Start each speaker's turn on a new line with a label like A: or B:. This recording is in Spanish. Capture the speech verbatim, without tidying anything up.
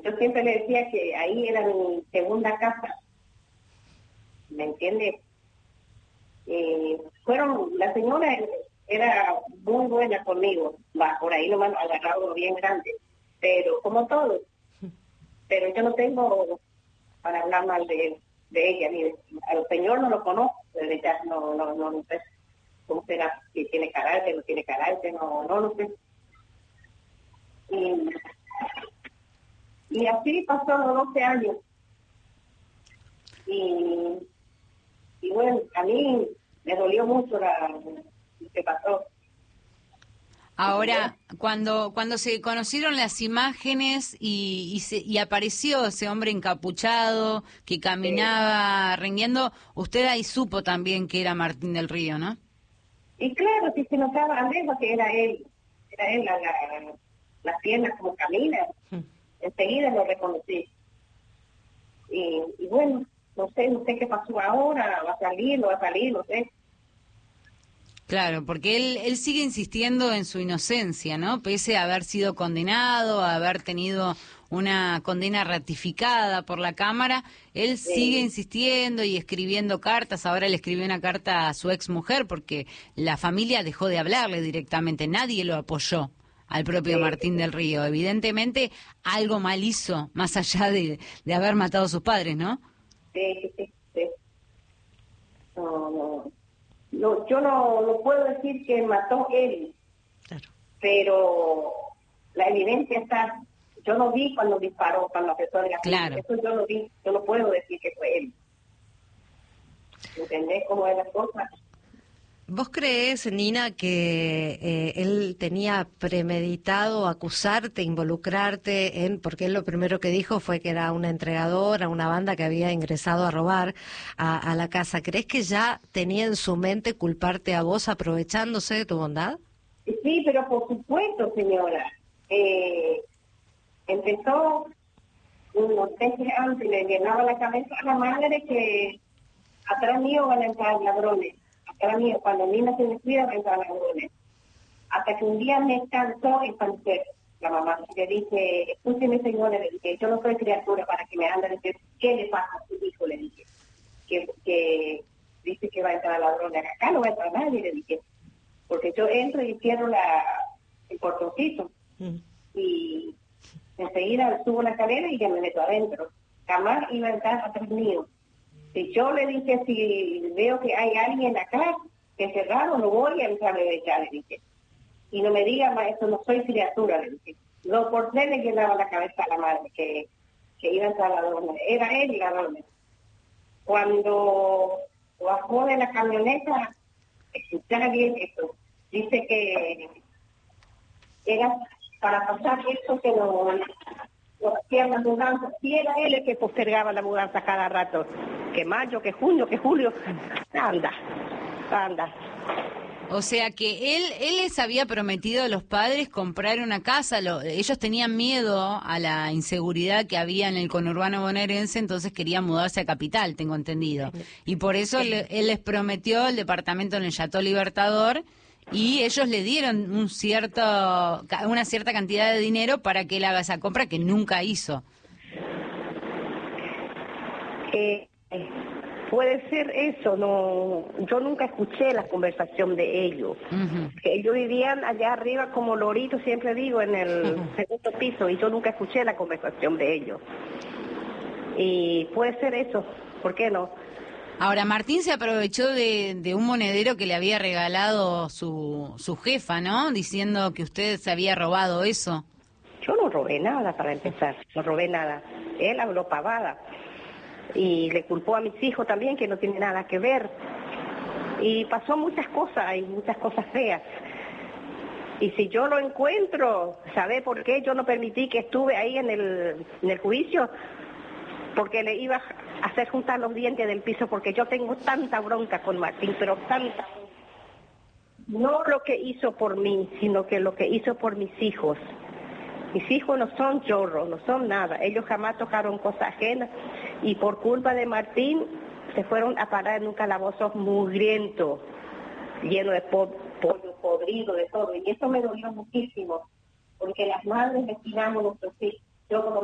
A: yo siempre le decía que ahí era mi segunda casa, ¿me entiendes? Eh, fueron, la señora era muy buena conmigo, va, por ahí lo han agarrado bien grande, pero como todo, pero yo no tengo para hablar mal de, de ella, ni de, al señor no lo conozco, desde ya no, no, no, no sé cómo será, si tiene carácter, no tiene carácter, no, no lo sé. Y, y así pasó los doce años. Y, y bueno, a mí me dolió mucho la, lo que pasó.
B: Ahora, cuando cuando se conocieron las imágenes y, y, se, y apareció ese hombre encapuchado que caminaba rengueando, usted ahí supo también que era Martín del Río, ¿no?
A: Y claro, si se notaba a lejos que era él, era él, la, la, las piernas como camina, enseguida lo reconocí. Y, y bueno, no sé, no sé qué pasó ahora, va a salir, no va a salir, no sé.
B: Claro, porque él, él sigue insistiendo en su inocencia, ¿no? Pese a haber sido condenado, a haber tenido una condena ratificada por la Cámara, él sigue
A: Eh,
B: insistiendo y escribiendo cartas. Ahora le escribió una carta a su ex mujer porque la familia dejó de hablarle directamente, nadie lo apoyó al propio
A: eh,
B: Martín del Río. Evidentemente algo mal hizo, más allá de, de haber matado a sus padres, ¿no?
A: eh, eh, eh, no, no, no, yo no, no puedo decir que mató él,
C: Claro.
A: pero la evidencia está. Yo no vi cuando disparó, cuando apretó el gatillo.
B: Claro.
A: Eso yo lo vi, yo no puedo decir que fue él. ¿Entendés cómo es la cosa?
C: ¿Vos creés, Nina, que eh, él tenía premeditado acusarte, involucrarte en, porque él lo primero que dijo fue que era un entregador a una banda que había ingresado a robar a, a la casa? ¿Crees que ya tenía en su mente culparte a vos aprovechándose de tu bondad?
A: Sí, pero por supuesto, señora. Eh, empezó unos meses antes, le llenaba la cabeza a la madre que atrás mío van a entrar ladrones. Atrás mío, cuando Nina se descuida, van a entrar ladrones. Hasta que un día me cansó el parecer, la mamá, y le dije, escúcheme, señora, le dije, yo no soy criatura para que me ande a decir, ¿qué le pasa a su hijo? Le dije, que, que dice que va a entrar ladrones. Acá no va a entrar nadie, le dije, porque yo entro y cierro la, el portoncito,
C: Mm.
A: y enseguida subo la escalera y ya me meto adentro. Jamás iba a entrar atrás mío. Si yo le dije, si veo que hay alguien acá, que es cerrado, no voy a entrar de ya, le dije. Y no me diga, maestro, no soy criatura, le dije. No, por qué le llenaba la cabeza a la madre que, que iba a entrar ladrón. Era él y ladrón. Cuando bajó de la camioneta, escuchara bien esto, dice que era para pasar eso que no, no hacían la mudanza. Sí, era él el que postergaba la mudanza cada rato. Que mayo, que junio, que julio. Anda, anda.
B: O sea que él él les había prometido a los padres comprar una casa. Lo, ellos tenían miedo a la inseguridad que había en el conurbano bonaerense, entonces querían mudarse a Capital, tengo entendido. Y por eso le, él les prometió el departamento en el Chateau Libertador y ellos le dieron un cierto una cierta cantidad de dinero para que él haga esa compra que nunca hizo.
A: Eh, puede ser eso, no, yo nunca escuché la conversación de ellos.
B: Uh-huh.
A: Ellos vivían allá arriba como loritos, siempre digo, en el segundo piso, y yo nunca escuché la conversación de ellos. Y puede ser eso, ¿por qué no?
B: Ahora, Martín se aprovechó de, de un monedero que le había regalado su, su jefa, ¿no? Diciendo que usted se había robado eso.
A: Yo no robé nada, para empezar, no robé nada. Él habló pavada. Y le culpó a mis hijos también, que no tiene nada que ver. Y pasó muchas cosas, y muchas cosas feas. Y si yo lo encuentro, ¿sabe por qué yo no permití que estuve ahí en el, en el juicio? Porque le iba a hacer juntar los dientes del piso, porque yo tengo tanta bronca con Martín, pero tanta. No lo que hizo por mí, sino que lo que hizo por mis hijos. Mis hijos no son chorros, no son nada. Ellos jamás tocaron cosas ajenas. Y por culpa de Martín, se fueron a parar en un calabozo mugriento, lleno de po pollo podrido, de todo. Y eso me dolió muchísimo, porque las madres destinamos nuestros hijos. Yo como